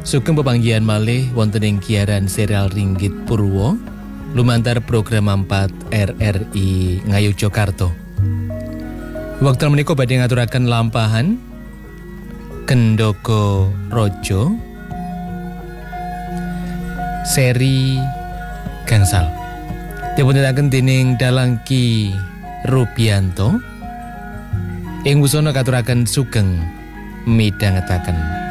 Sugeng pepanggihan malih wonten ing giaran serial Ringgit Purwo lumantar program 4 RRI Ngayogyakarta. Wekdal menika badhe ngaturaken lampahan Gendhoga Raja seri gangsal. Dipuntengaken dening Dalangki Rubianto ing wusana katuraken sugeng midhangetaken.